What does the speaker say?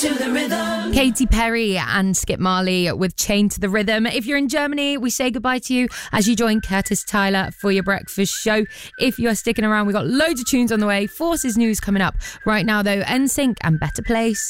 to the rhythm. Katy Perry and Skip Marley with Chained to the Rhythm. If you're in Germany, we say goodbye to you as you join Curtis Tyler for your breakfast show. If you're sticking around, we've got loads of tunes on the way. Forces news coming up. Right now, though, NSYNC and Better Place.